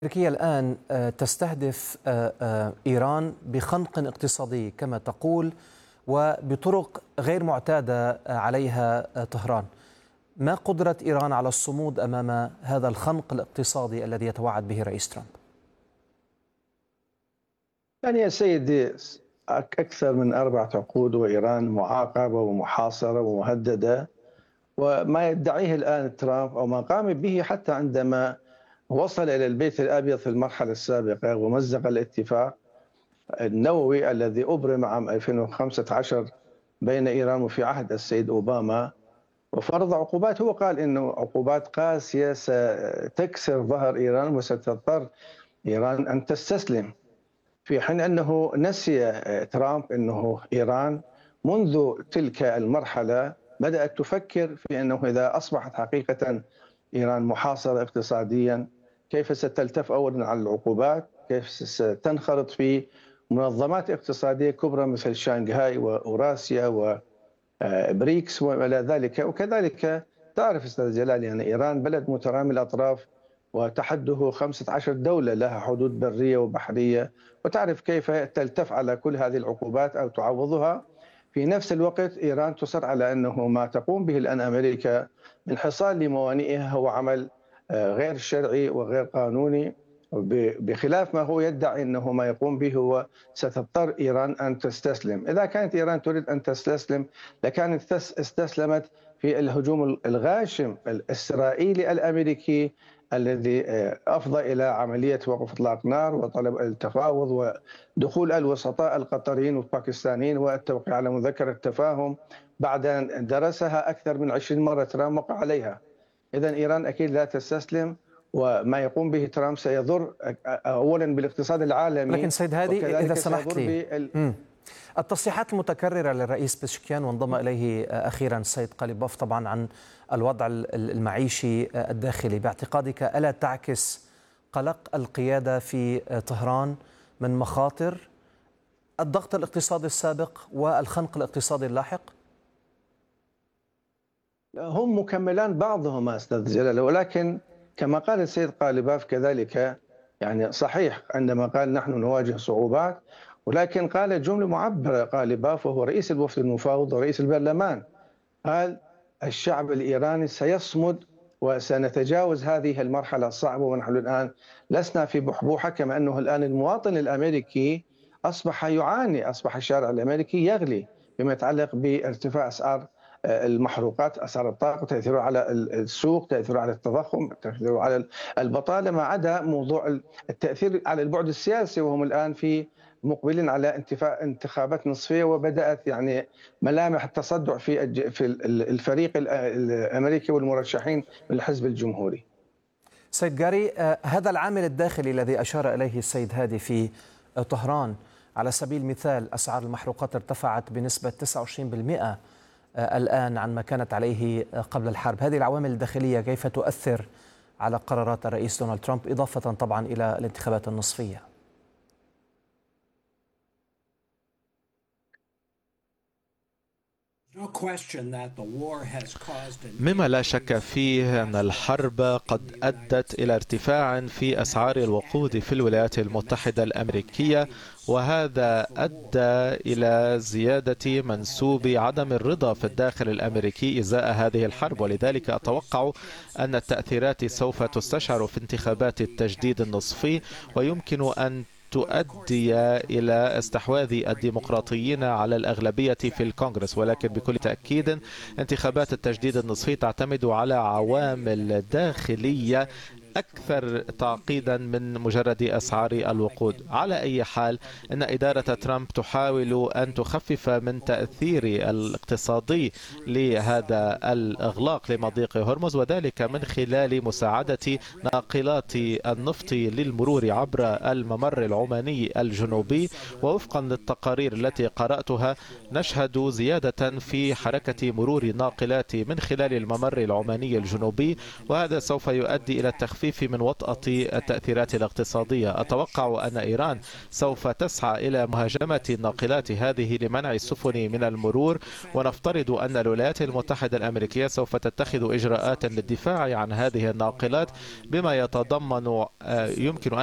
تركيا الآن تستهدف إيران بخنق اقتصادي كما تقول وبطرق غير معتادة عليها طهران. ما قدرة إيران على الصمود أمام هذا الخنق الاقتصادي الذي يتوعد به رئيس ترامب؟ يعني يا سيدي، أكثر من 4 عقود وإيران معاقبة ومحاصرة ومهددة، وما يدعيه الآن ترامب أو ما قام به حتى عندما وصل إلى البيت الأبيض في المرحلة السابقة ومزق الاتفاق النووي الذي أبرم عام 2015 بين إيران وفي عهد السيد أوباما، وفرض عقوبات. هو قال إنه عقوبات قاسية ستكسر ظهر إيران وستضطر إيران أن تستسلم، في حين أنه نسي ترامب أنه إيران منذ تلك المرحلة بدأت تفكر في أنه إذا أصبحت حقيقة إيران محاصرة اقتصاديا كيف ستلتف أولا على العقوبات، كيف ستنخرط في منظمات اقتصادية كبرى مثل شانغهاي وأوراسيا وبريكس وإلى ذلك. وكذلك تعرف أستاذ جلال، يعني إيران بلد مترامي الأطراف وتحده 15 دولة لها حدود برية وبحرية، وتعرف كيف تلتف على كل هذه العقوبات أو تعوضها. في نفس الوقت إيران تصر على أنه ما تقوم به الآن أمريكا من حصار لموانئها هو عمل غير شرعي وغير قانوني، بخلاف ما هو يدعي أنه ما يقوم به هو ستضطر إيران أن تستسلم. إذا كانت إيران تريد أن تستسلم لكانت استسلمت في الهجوم الغاشم الإسرائيلي الأمريكي الذي أفضى إلى عملية وقف إطلاق نار وطلب التفاوض ودخول الوسطاء القطريين والباكستانيين والتوقيع على مذكرة تفاهم بعد أن درسها أكثر من 20 مرة ترامب وقع عليها. إذن إيران أكيد لا تستسلم، وما يقوم به ترامب سيضر أولا بالاقتصاد العالمي. لكن سيد هادي إذا سمحت لي، التصريحات المتكررة للرئيس بشكيان وانضم إليه أخيرا السيد قليبوف طبعا عن الوضع المعيشي الداخلي، باعتقادك ألا تعكس قلق القيادة في طهران من مخاطر الضغط الاقتصادي السابق والخنق الاقتصادي اللاحق؟ هم مكملان بعضهما أستاذ جلال، ولكن كما قال السيد قاليباف كذلك، يعني صحيح عندما قال نحن نواجه صعوبات، ولكن قال جملة معبرة قاليباف وهو رئيس الوفد المفاوض ورئيس البرلمان، قال الشعب الإيراني سيصمد وسنتجاوز هذه المرحلة الصعبة ونحن الآن لسنا في بحبوحة. كما أنه الآن المواطن الأمريكي أصبح يعاني، أصبح الشارع الأمريكي يغلي بما يتعلق بارتفاع أسعار المحروقات، أسعار الطاقة، تأثيره على السوق، تأثيره على التضخم، تأثيره على البطالة، ما عدا موضوع التأثير على البعد السياسي، وهم الآن مقبلين على انتخابات نصفية، وبدأت يعني ملامح التصدع في الفريق الأمريكي والمرشحين من الحزب الجمهوري. سيد جاري، هذا العامل الداخلي الذي أشار إليه السيد هادي في طهران، على سبيل المثال أسعار المحروقات ارتفعت بنسبة 29% الآن عن ما كانت عليه قبل الحرب. هذه العوامل الداخلية كيف تؤثر على قرارات الرئيس دونالد ترامب إضافة طبعا إلى الانتخابات النصفية؟ مما لا شك فيه أن الحرب قد أدت إلى ارتفاع في أسعار الوقود في الولايات المتحدة الأمريكية، وهذا أدى إلى زيادة منسوب عدم الرضا في الداخل الأمريكي إزاء هذه الحرب، ولذلك أتوقع أن التأثيرات سوف تستشعر في انتخابات التجديد النصفي، ويمكن أن تؤدي إلى استحواذ الديمقراطيين على الأغلبية في الكونغرس. ولكن بكل تأكيد انتخابات التجديد النصفي تعتمد على عوامل داخلية أكثر تعقيدا من مجرد أسعار الوقود. على أي حال، إن إدارة ترامب تحاول أن تخفف من تأثير الاقتصادي لهذا الإغلاق لمضيق هرمز، وذلك من خلال مساعدة ناقلات النفط للمرور عبر الممر العماني الجنوبي. ووفقا للتقارير التي قرأتها نشهد زيادة في حركة مرور الناقلات من خلال الممر العماني الجنوبي، وهذا سوف يؤدي إلى التخفيف للتخفيف من وطأة التأثيرات الاقتصادية. أتوقع أن إيران سوف تسعى إلى مهاجمة الناقلات هذه لمنع السفن من المرور، ونفترض أن الولايات المتحدة الأمريكية سوف تتخذ إجراءات للدفاع عن هذه الناقلات بما يتضمن يمكن